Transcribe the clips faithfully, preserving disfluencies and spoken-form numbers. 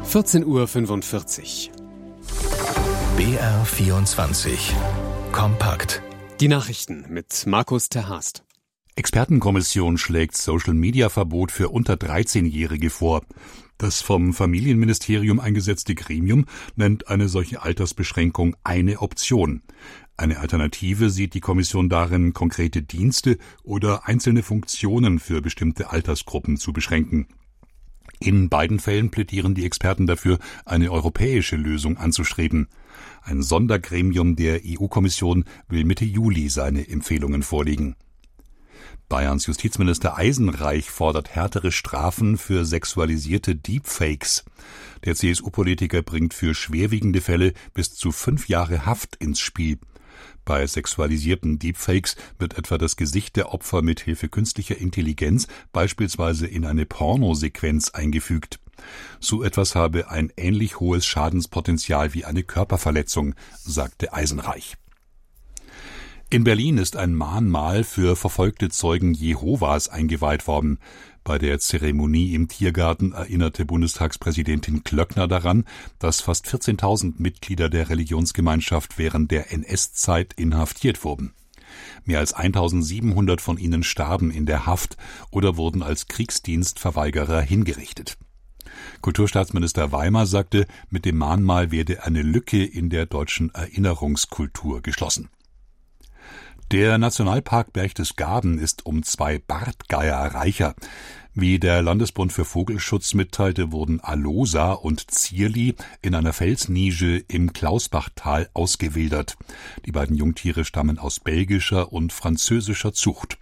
vierzehn Uhr fünfundvierzig. B R vierundzwanzig. Kompakt. Die Nachrichten mit Markus Terhast. Expertenkommission schlägt Social-Media-Verbot für unter dreizehnjährige vor. Das vom Familienministerium eingesetzte Gremium nennt eine solche Altersbeschränkung eine Option. Eine Alternative sieht die Kommission darin, konkrete Dienste oder einzelne Funktionen für bestimmte Altersgruppen zu beschränken. In beiden Fällen plädieren die Experten dafür, eine europäische Lösung anzustreben. Ein Sondergremium der E U-Kommission will Mitte Juli seine Empfehlungen vorlegen. Bayerns Justizminister Eisenreich fordert härtere Strafen für sexualisierte Deepfakes. Der C S U-Politiker bringt für schwerwiegende Fälle bis zu fünf Jahre Haft ins Spiel. Bei sexualisierten Deepfakes wird etwa das Gesicht der Opfer mit Hilfe künstlicher Intelligenz beispielsweise in eine Pornosequenz eingefügt. So etwas habe ein ähnlich hohes Schadenspotenzial wie eine Körperverletzung, sagte Eisenreich. In Berlin ist ein Mahnmal für verfolgte Zeugen Jehovas eingeweiht worden. Bei der Zeremonie im Tiergarten erinnerte Bundestagspräsidentin Klöckner daran, dass fast vierzehntausend Mitglieder der Religionsgemeinschaft während der N S-Zeit inhaftiert wurden. Mehr als eintausendsiebenhundert von ihnen starben in der Haft oder wurden als Kriegsdienstverweigerer hingerichtet. Kulturstaatsminister Weimar sagte, mit dem Mahnmal werde eine Lücke in der deutschen Erinnerungskultur geschlossen. Der Nationalpark Berchtesgaden ist um zwei Bartgeier reicher. Wie der Landesbund für Vogelschutz mitteilte, wurden Alosa und Zierli in einer Felsnische im Klausbachtal ausgewildert. Die beiden Jungtiere stammen aus belgischer und französischer Zucht.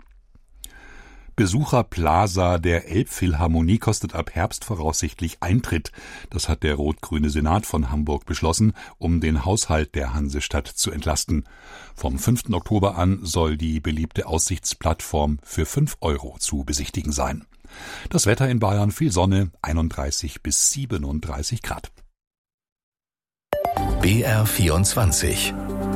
Besucherplaza der Elbphilharmonie kostet ab Herbst voraussichtlich Eintritt. Das hat der rot-grüne Senat von Hamburg beschlossen, um den Haushalt der Hansestadt zu entlasten. Vom fünften Oktober an soll die beliebte Aussichtsplattform für fünf Euro zu besichtigen sein. Das Wetter in Bayern: viel Sonne, einunddreißig bis siebenunddreißig Grad. B R vierundzwanzig.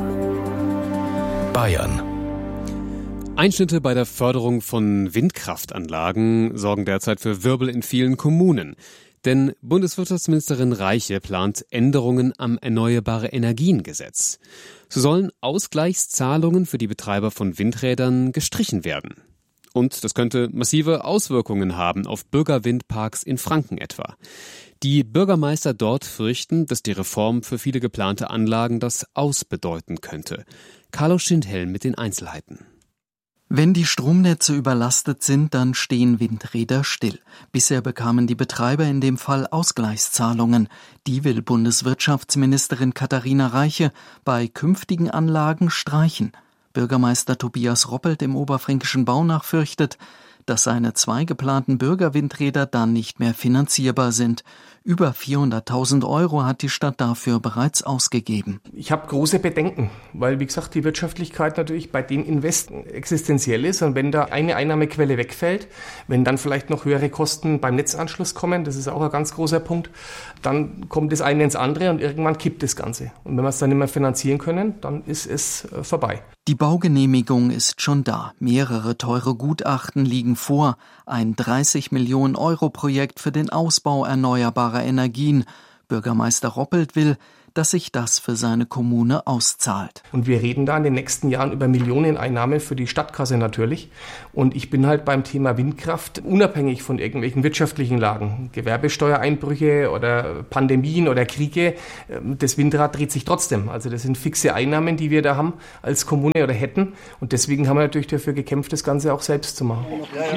Bayern. Einschnitte bei der Förderung von Windkraftanlagen sorgen derzeit für Wirbel in vielen Kommunen. Denn Bundeswirtschaftsministerin Reiche plant Änderungen am Erneuerbare-Energien-Gesetz. So sollen Ausgleichszahlungen für die Betreiber von Windrädern gestrichen werden. Und das könnte massive Auswirkungen haben auf Bürgerwindparks in Franken etwa. Die Bürgermeister dort fürchten, dass die Reform für viele geplante Anlagen das Aus bedeuten könnte. Carlo Schindhelm mit den Einzelheiten. Wenn die Stromnetze überlastet sind, dann stehen Windräder still. Bisher bekamen die Betreiber in dem Fall Ausgleichszahlungen. Die will Bundeswirtschaftsministerin Katharina Reiche bei künftigen Anlagen streichen. Bürgermeister Tobias Roppelt im oberfränkischen Baunach fürchtet, dass seine zwei geplanten Bürgerwindräder dann nicht mehr finanzierbar sind. Über vierhunderttausend Euro hat die Stadt dafür bereits ausgegeben. Ich habe große Bedenken, weil, wie gesagt, die Wirtschaftlichkeit natürlich bei den Investen existenziell ist. Und wenn da eine Einnahmequelle wegfällt, wenn dann vielleicht noch höhere Kosten beim Netzanschluss kommen, das ist auch ein ganz großer Punkt, dann kommt das eine ins andere und irgendwann kippt das Ganze. Und wenn wir es dann nicht mehr finanzieren können, dann ist es vorbei. Die Baugenehmigung ist schon da. Mehrere teure Gutachten liegen vor. Ein dreißig Millionen Euro Projekt für den Ausbau erneuerbarer Energien. Bürgermeister Roppelt will, dass sich das für seine Kommune auszahlt. Und wir reden da in den nächsten Jahren über Millioneneinnahmen für die Stadtkasse natürlich. Und ich bin halt beim Thema Windkraft unabhängig von irgendwelchen wirtschaftlichen Lagen. Gewerbesteuereinbrüche oder Pandemien oder Kriege. Das Windrad dreht sich trotzdem. Also das sind fixe Einnahmen, die wir da haben als Kommune oder hätten. Und deswegen haben wir natürlich dafür gekämpft, das Ganze auch selbst zu machen.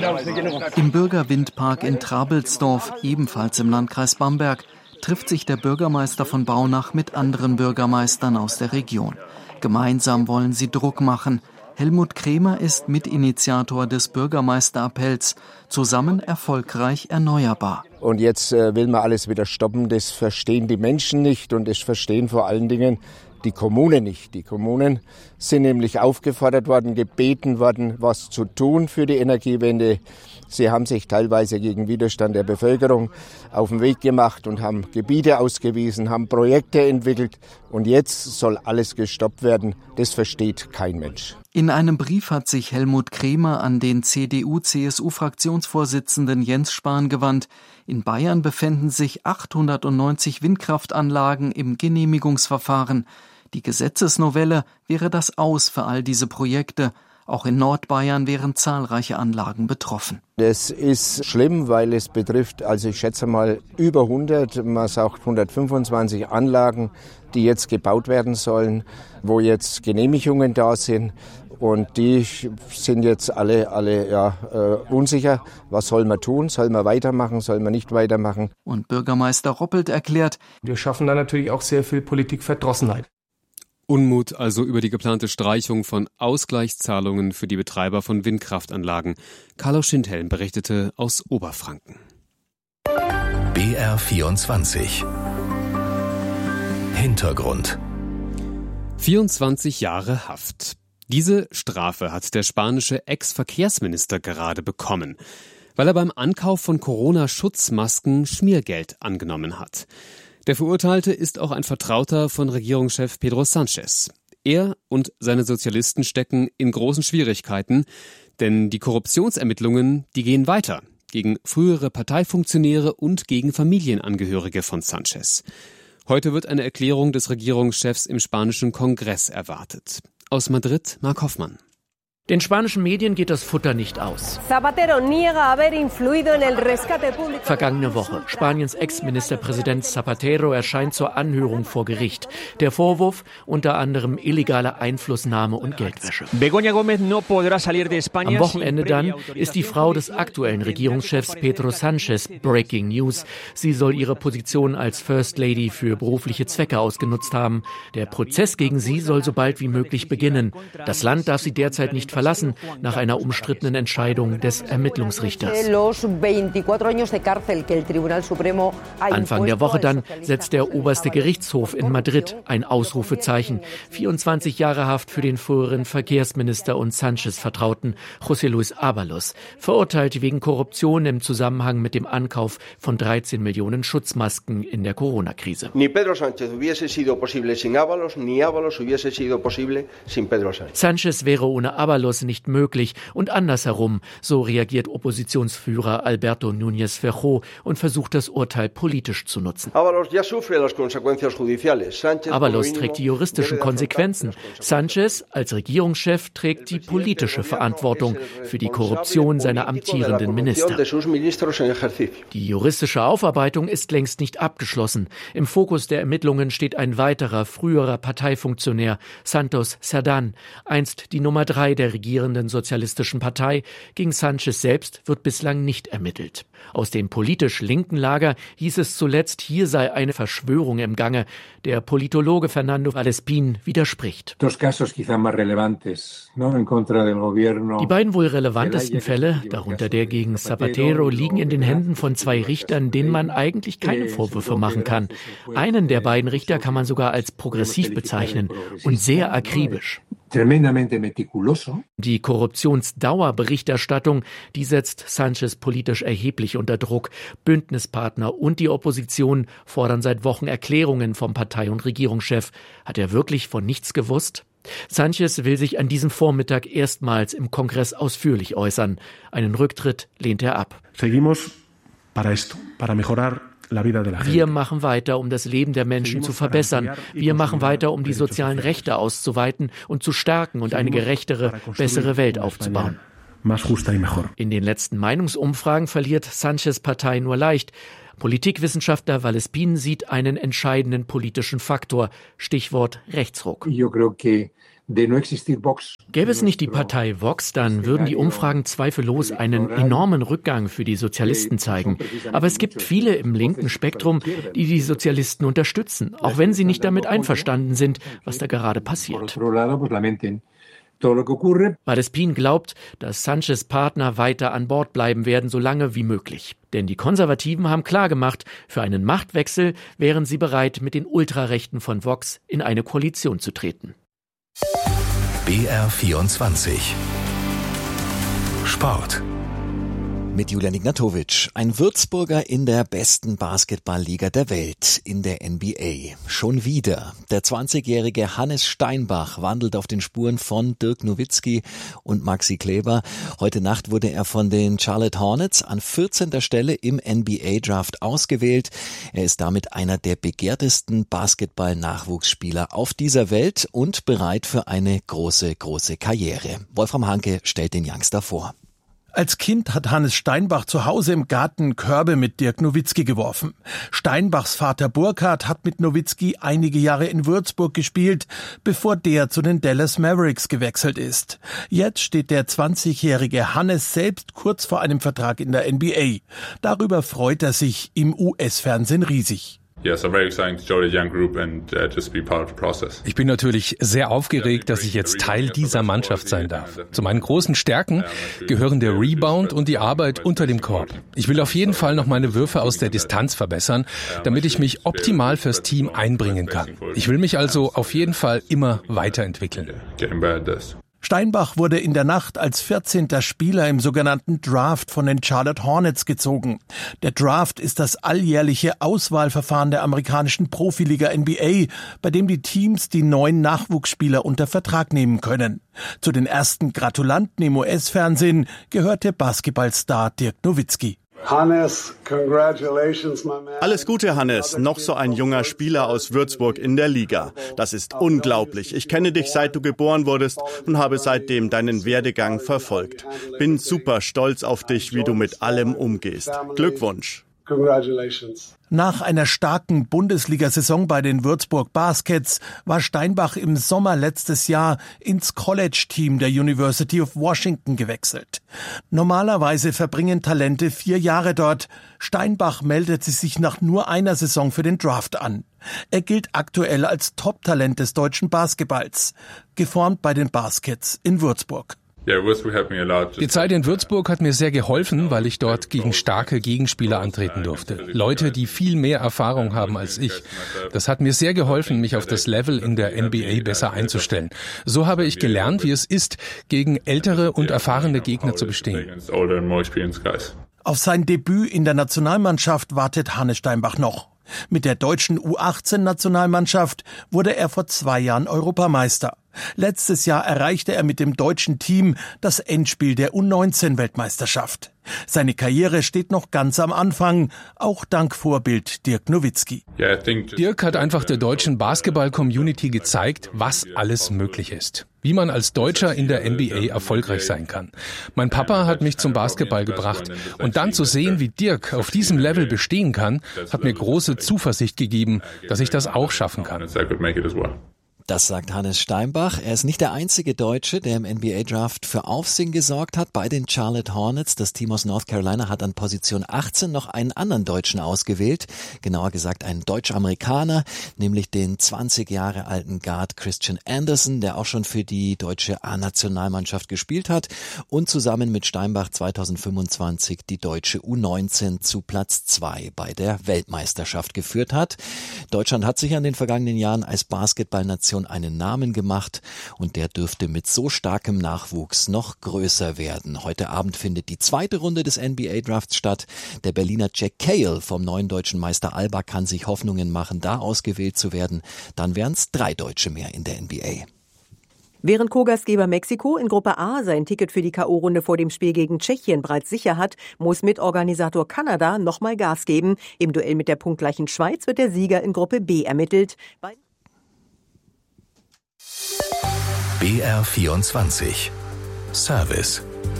Im Bürgerwindpark in Trabelsdorf, ebenfalls im Landkreis Bamberg, trifft sich der Bürgermeister von Baunach mit anderen Bürgermeistern aus der Region. Gemeinsam wollen sie Druck machen. Helmut Kremer ist Mitinitiator des Bürgermeisterappells Zusammen erfolgreich erneuerbar. Und jetzt äh, will man alles wieder stoppen. Das verstehen die Menschen nicht und das verstehen vor allen Dingen die Kommunen nicht. Die Kommunen sind nämlich aufgefordert worden, gebeten worden, was zu tun für die Energiewende. Sie haben sich teilweise gegen Widerstand der Bevölkerung auf den Weg gemacht und haben Gebiete ausgewiesen, haben Projekte entwickelt. Und jetzt soll alles gestoppt werden. Das versteht kein Mensch. In einem Brief hat sich Helmut Kremer an den C D U-C S U-Fraktionsvorsitzenden Jens Spahn gewandt. In Bayern befänden sich achthundertneunzig Windkraftanlagen im Genehmigungsverfahren. Die Gesetzesnovelle wäre das Aus für all diese Projekte. Auch in Nordbayern wären zahlreiche Anlagen betroffen. Das ist schlimm, weil es betrifft, also ich schätze mal über hundert, man sagt hundertfünfundzwanzig Anlagen, die jetzt gebaut werden sollen, wo jetzt Genehmigungen da sind. Und die sind jetzt alle, alle ja, äh, unsicher. Was soll man tun? Soll man weitermachen? Soll man nicht weitermachen? Und Bürgermeister Roppelt erklärt: Wir schaffen da natürlich auch sehr viel Politikverdrossenheit. Unmut also über die geplante Streichung von Ausgleichszahlungen für die Betreiber von Windkraftanlagen. Carlos Schindhelm berichtete aus Oberfranken. B R vierundzwanzig Hintergrund. vierundzwanzig Jahre Haft. Diese Strafe hat der spanische Ex-Verkehrsminister gerade bekommen, weil er beim Ankauf von Corona-Schutzmasken Schmiergeld angenommen hat. Der Verurteilte ist auch ein Vertrauter von Regierungschef Pedro Sánchez. Er und seine Sozialisten stecken in großen Schwierigkeiten, denn die Korruptionsermittlungen, die gehen weiter gegen frühere Parteifunktionäre und gegen Familienangehörige von Sánchez. Heute wird eine Erklärung des Regierungschefs im spanischen Kongress erwartet. Aus Madrid, Marc Hoffmann. Den spanischen Medien geht das Futter nicht aus. Vergangene Woche. Spaniens Ex-Ministerpräsident Zapatero erscheint zur Anhörung vor Gericht. Der Vorwurf unter anderem illegale Einflussnahme und Geldwäsche. Am Wochenende dann ist die Frau des aktuellen Regierungschefs Pedro Sánchez Breaking News. Sie soll ihre Position als First Lady für berufliche Zwecke ausgenutzt haben. Der Prozess gegen sie soll so bald wie möglich beginnen. Das Land darf sie derzeit nicht verlassen, nach einer umstrittenen Entscheidung des Ermittlungsrichters. Anfang der Woche dann setzt der oberste Gerichtshof in Madrid ein Ausrufezeichen. vierundzwanzig Jahre Haft für den früheren Verkehrsminister und Sánchez-Vertrauten José Luis Ábalos, verurteilt wegen Korruption im Zusammenhang mit dem Ankauf von dreizehn Millionen Schutzmasken in der Corona-Krise. Ni Pedro Sánchez hubiese sido posible sin Ábalos, ni Ábalos hubiese sido posible sin Pedro Sánchez. Sánchez wäre ohne Ábalos nicht möglich und andersherum, so reagiert Oppositionsführer Alberto Núñez Feijóo und versucht das Urteil politisch zu nutzen. Ábalos trägt die juristischen Konsequenzen. Sánchez als Regierungschef trägt die politische Verantwortung für die Korruption seiner amtierenden Minister. Die juristische Aufarbeitung ist längst nicht abgeschlossen. Im Fokus der Ermittlungen steht ein weiterer früherer Parteifunktionär, Santos Cerdán, einst die Nummer drei der regierenden Sozialistischen Partei. Gegen Sánchez selbst wird bislang nicht ermittelt. Aus dem politisch linken Lager hieß es zuletzt, hier sei eine Verschwörung im Gange. Der Politologe Fernando Valdespín widerspricht. Die beiden wohl relevantesten Fälle, darunter der gegen Zapatero, liegen in den Händen von zwei Richtern, denen man eigentlich keine Vorwürfe machen kann. Einen der beiden Richter kann man sogar als progressiv bezeichnen und sehr akribisch. Die Korruptionsdauerberichterstattung, die setzt Sánchez politisch erheblich unter Druck. Bündnispartner und die Opposition fordern seit Wochen Erklärungen vom Partei- und Regierungschef. Hat er wirklich von nichts gewusst? Sánchez will sich an diesem Vormittag erstmals im Kongress ausführlich äußern. Einen Rücktritt lehnt er ab. Seguimos para esto, para mejorar. Wir machen weiter, um das Leben der Menschen zu verbessern. Wir machen weiter, um die sozialen Rechte auszuweiten und zu stärken und eine gerechtere, bessere Welt aufzubauen. In den letzten Meinungsumfragen verliert Sánchez Partei nur leicht. Politikwissenschaftler Valdespín sieht einen entscheidenden politischen Faktor, Stichwort Rechtsruck. Gäbe es nicht die Partei Vox, dann würden die Umfragen zweifellos einen enormen Rückgang für die Sozialisten zeigen. Aber es gibt viele im linken Spektrum, die die Sozialisten unterstützen, auch wenn sie nicht damit einverstanden sind, was da gerade passiert. Valdespín glaubt, dass Sánchez Partner weiter an Bord bleiben werden, so lange wie möglich. Denn die Konservativen haben klargemacht, für einen Machtwechsel wären sie bereit, mit den Ultrarechten von Vox in eine Koalition zu treten. B R vierundzwanzig Sport. Mit Julian Ignatowitsch. Ein Würzburger in der besten Basketballliga der Welt, in der N B A. Schon wieder. Der zwanzigjährige Hannes Steinbach wandelt auf den Spuren von Dirk Nowitzki und Maxi Kleber. Heute Nacht wurde er von den Charlotte Hornets an vierzehnter Stelle im N B A-Draft ausgewählt. Er ist damit einer der begehrtesten Basketball-Nachwuchsspieler auf dieser Welt und bereit für eine große, große Karriere. Wolfram Hanke stellt den Youngster vor. Als Kind hat Hannes Steinbach zu Hause im Garten Körbe mit Dirk Nowitzki geworfen. Steinbachs Vater Burkhard hat mit Nowitzki einige Jahre in Würzburg gespielt, bevor der zu den Dallas Mavericks gewechselt ist. Jetzt steht der zwanzigjährige Hannes selbst kurz vor einem Vertrag in der N B A. Darüber freut er sich im U S-Fernsehen riesig. Ich bin natürlich sehr aufgeregt, dass ich jetzt Teil dieser Mannschaft sein darf. Zu meinen großen Stärken gehören der Rebound und die Arbeit unter dem Korb. Ich will auf jeden Fall noch meine Würfe aus der Distanz verbessern, damit ich mich optimal fürs Team einbringen kann. Ich will mich also auf jeden Fall immer weiterentwickeln. Steinbach wurde in der Nacht als vierzehnter Spieler im sogenannten Draft von den Charlotte Hornets gezogen. Der Draft ist das alljährliche Auswahlverfahren der amerikanischen Profiliga N B A, bei dem die Teams die neuen Nachwuchsspieler unter Vertrag nehmen können. Zu den ersten Gratulanten im U S-Fernsehen gehörte Basketballstar Dirk Nowitzki. Hannes, congratulations, my man. Alles Gute, Hannes. Noch so ein junger Spieler aus Würzburg in der Liga. Das ist unglaublich. Ich kenne dich, seit du geboren wurdest und habe seitdem deinen Werdegang verfolgt. Bin super stolz auf dich, wie du mit allem umgehst. Glückwunsch. Congratulations. Nach einer starken Bundesliga-Saison bei den Würzburg Baskets war Steinbach im Sommer letztes Jahr ins College-Team der University of Washington gewechselt. Normalerweise verbringen Talente vier Jahre dort. Steinbach meldete sich nach nur einer Saison für den Draft an. Er gilt aktuell als Top-Talent des deutschen Basketballs, geformt bei den Baskets in Würzburg. Die Zeit in Würzburg hat mir sehr geholfen, weil ich dort gegen starke Gegenspieler antreten durfte. Leute, die viel mehr Erfahrung haben als ich. Das hat mir sehr geholfen, mich auf das Level in der N B A besser einzustellen. So habe ich gelernt, wie es ist, gegen ältere und erfahrene Gegner zu bestehen. Auf sein Debüt in der Nationalmannschaft wartet Hannes Steinbach noch. Mit der deutschen U achtzehn-Nationalmannschaft wurde er vor zwei Jahren Europameister. Letztes Jahr erreichte er mit dem deutschen Team das Endspiel der U neunzehn-Weltmeisterschaft. Seine Karriere steht noch ganz am Anfang, auch dank Vorbild Dirk Nowitzki. Dirk hat einfach der deutschen Basketball-Community gezeigt, was alles möglich ist. Wie man als Deutscher in der N B A erfolgreich sein kann. Mein Papa hat mich zum Basketball gebracht. Und dann zu sehen, wie Dirk auf diesem Level bestehen kann, hat mir große Zuversicht gegeben, dass ich das auch schaffen kann. Das sagt Hannes Steinbach. Er ist nicht der einzige Deutsche, der im N B A-Draft für Aufsehen gesorgt hat bei den Charlotte Hornets. Das Team aus North Carolina hat an Position achtzehn noch einen anderen Deutschen ausgewählt. Genauer gesagt einen Deutsch-Amerikaner, nämlich den zwanzig Jahre alten Guard Christian Anderson, der auch schon für die deutsche A-Nationalmannschaft gespielt hat und zusammen mit Steinbach zweitausendfünfundzwanzig die deutsche U neunzehn zu Platz zwei bei der Weltmeisterschaft geführt hat. Deutschland hat sich an den vergangenen Jahren als Basketballnation einen Namen gemacht und der dürfte mit so starkem Nachwuchs noch größer werden. Heute Abend findet die zweite Runde des N B A-Drafts statt. Der Berliner Jack Cahill vom neuen deutschen Meister Alba kann sich Hoffnungen machen, da ausgewählt zu werden. Dann wären es drei Deutsche mehr in der N B A. Während Co-Gastgeber Mexiko in Gruppe A sein Ticket für die K O-Runde vor dem Spiel gegen Tschechien bereits sicher hat, muss Mitorganisator Kanada nochmal Gas geben. Im Duell mit der punktgleichen Schweiz wird der Sieger in Gruppe B ermittelt. B R vierundzwanzig Service.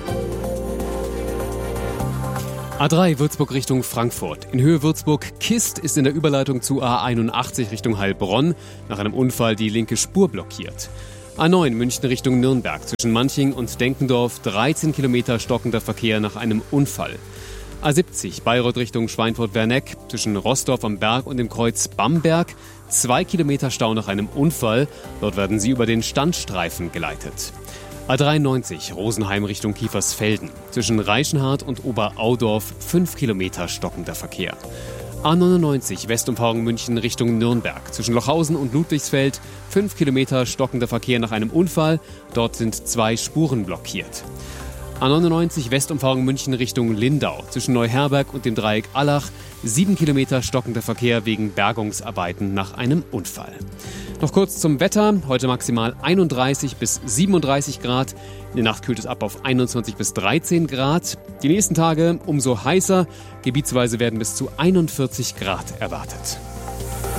A drei Würzburg Richtung Frankfurt. In Höhe Würzburg-Kist ist in der Überleitung zu A einundachtzig Richtung Heilbronn nach einem Unfall die linke Spur blockiert. A neun München Richtung Nürnberg zwischen Manching und Denkendorf dreizehn Kilometer stockender Verkehr nach einem Unfall. A siebzig Bayreuth Richtung Schweinfurt-Werneck zwischen Rossdorf am Berg und dem Kreuz Bamberg zwei Kilometer Stau nach einem Unfall. Dort werden sie über den Standstreifen geleitet. A dreiundneunzig Rosenheim Richtung Kiefersfelden zwischen Reichenhard und Oberaudorf fünf Kilometer stockender Verkehr. A neunundneunzig Westumfahrung München Richtung Nürnberg zwischen Lochhausen und Ludwigsfeld fünf Kilometer stockender Verkehr nach einem Unfall. Dort sind zwei Spuren blockiert. A neunundneunzig Westumfahrung München Richtung Lindau. Zwischen Neuherberg und dem Dreieck Allach. Sieben Kilometer stockender Verkehr wegen Bergungsarbeiten nach einem Unfall. Noch kurz zum Wetter. Heute maximal einunddreißig bis siebenunddreißig Grad. In der Nacht kühlt es ab auf einundzwanzig bis dreizehn Grad. Die nächsten Tage umso heißer. Gebietsweise werden bis zu einundvierzig Grad erwartet.